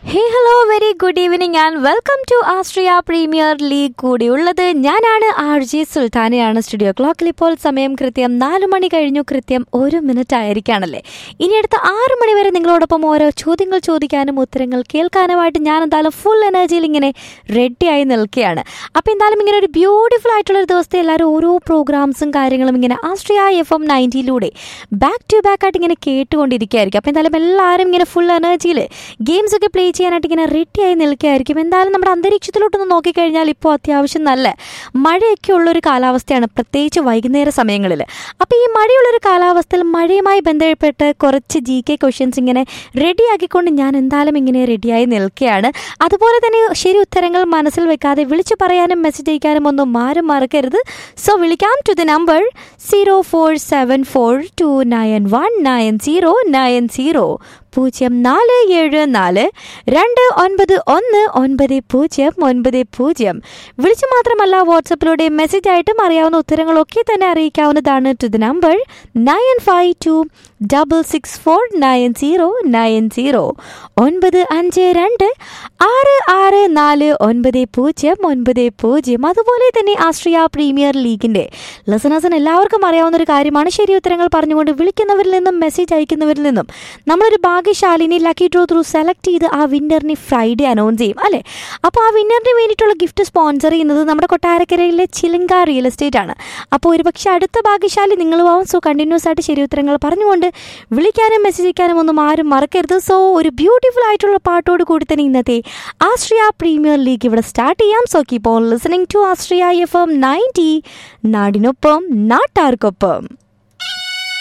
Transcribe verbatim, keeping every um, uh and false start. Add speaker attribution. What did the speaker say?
Speaker 1: Hey hello very good evening and welcome to Austria premier league. കൂടിയുള്ളത് ഞാനാണ് R G സുൽത്താനയാണ്. Studio ക്ലോക്കിൽ ഇപ്പോൾ സമയം കൃത്യം നാല് മണി കഴിഞ്ഞു, കൃത്യം ഒരു മിനിറ്റ് ആയിരിക്കുകയാണല്ലേ. ഇനി അടുത്ത ആറ് മണി വരെ നിങ്ങളോടൊപ്പം ഓരോ ചോദ്യങ്ങൾ ചോദിക്കാനും ഉത്തരങ്ങൾ കേൾക്കാനുമായിട്ട് ഞാൻ എന്തായാലും ഫുൾ എനർജിയിൽ ഇങ്ങനെ റെഡിയായി നിൽക്കുകയാണ്. അപ്പോൾ എന്തായാലും ഇങ്ങനെ ഒരു ബ്യൂട്ടിഫുൾ ആയിട്ടുള്ളൊരു ദിവസത്തെ എല്ലാവരും ഓരോ പ്രോഗ്രാംസും കാര്യങ്ങളും ഇങ്ങനെ Austria F M നയൻറ്റിയിലൂടെ back to back ആയിട്ട് ഇങ്ങനെ കേട്ടുകൊണ്ടിരിക്കുകയായിരിക്കും. അപ്പോൾ എന്തായാലും എല്ലാവരും ഇങ്ങനെ ഫുൾ എനർജിയിൽ ഗെയിംസ് ഒക്കെ പ്ലേ ചെയ്യാനായിട്ട് ഇങ്ങനെ റെഡിയായി നിൽക്കുകയായിരിക്കും. എന്തായാലും നമ്മുടെ അന്തരീക്ഷത്തിലോട്ടൊന്ന് നോക്കിക്കഴിഞ്ഞാൽ ഇപ്പോൾ അത്യാവശ്യം നല്ല മഴയൊക്കെ ഉള്ളൊരു കാലാവസ്ഥയാണ്, പ്രത്യേകിച്ച് വൈകുന്നേര സമയങ്ങളിൽ. അപ്പോൾ ഈ മഴയുള്ളൊരു കാലാവസ്ഥയിൽ മഴയുമായി ബന്ധപ്പെട്ട് കുറച്ച് ജി കെ ക്വസ്റ്റ്യൻസ് ഇങ്ങനെ റെഡിയാക്കിക്കൊണ്ട് ഞാൻ എന്തായാലും ഇങ്ങനെ റെഡിയായി നിൽക്കുകയാണ്. അതുപോലെ തന്നെ ശരി ഉത്തരങ്ങൾ മനസ്സിൽ വെക്കാതെ വിളിച്ചു പറയാനും മെസ്സേജ് അയക്കാനും ഒന്നും ആരും മറക്കരുത്. സോ വിളിക്കാം to the number zero four seven four to nine one nine zero nine zero പൂജ്യം നാല് ഏഴ് നാല് രണ്ട് ഒൻപത് ഒന്ന് ഒൻപത് പൂജ്യം ഒൻപത് പൂജ്യം. വിളിച്ചു മാത്രമല്ല വാട്സപ്പിലൂടെ മെസ്സേജ് ആയിട്ടും അറിയാവുന്ന ഉത്തരങ്ങളൊക്കെ തന്നെ അറിയിക്കാവുന്നതാണ് to the number nine five to double six four nine zero nine zero ഒൻപത് അഞ്ച് രണ്ട് ആറ് ആറ് നാല് ഒൻപത് പൂജ്യം ഒൻപത് പൂജ്യം. അതുപോലെ തന്നെ ആസ്ട്രിയ പ്രീമിയർ ലീഗിൻ്റെ ലിസണേഴ്സിന് എല്ലാവർക്കും അറിയാവുന്ന ഒരു കാര്യമാണ്, ശരി ഉത്തരങ്ങൾ പറഞ്ഞുകൊണ്ട് വിളിക്കുന്നവരിൽ നിന്നും മെസ്സേജ് അയക്കുന്നവരിൽ നിന്നും നമ്മളൊരു ഭാഗ്യശാലിനി ലക്കി ഡ്രോ ത്രൂ സെലക്ട് ചെയ്ത് ആ വിന്നറിനെ ഫ്രൈഡേ അനൗൺസ് ചെയ്യും അല്ലേ. അപ്പോൾ ആ വിന്നറിന് വേണ്ടിയിട്ടുള്ള ഗിഫ്റ്റ് സ്പോൺസർ ചെയ്യുന്നത് നമ്മുടെ കൊട്ടാരക്കരയിലെ ചിലങ്ക റിയൽ എസ്റ്റേറ്റ് ആണ്. അപ്പോൾ ഒരുപക്ഷെ അടുത്ത ഭാഗ്യശാലി നിങ്ങളുമാവും. സോ കണ്ടിന്യൂസ് ആയിട്ട് ശരി ഉത്തരങ്ങൾ പറഞ്ഞുകൊണ്ട് വിളിക്കാനും മെസ്സേജ് അയക്കാനും ഒന്നും ആരും മറക്കരുത്. സോ ഒരു ബ്യൂട്ടിഫുൾ ആയിട്ടുള്ള പാട്ടോട് കൂടി തന്നെ ഇന്നത്തെ ആസ്ട്രിയ പ്രീമിയർ ലീഗ് ഇവിടെ സ്റ്റാർട്ട് ചെയ്യാം. So keep on listening to Austria F M ninety, നാടിനൊപ്പം നാട്ടാർക്കൊപ്പം.